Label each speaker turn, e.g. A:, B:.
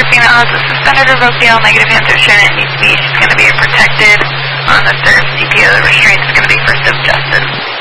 A: your female has a suspended or revoked DL negative ambition, it needs to be, she's going to be protected on the third CPO. The restraint is going to be first of justice.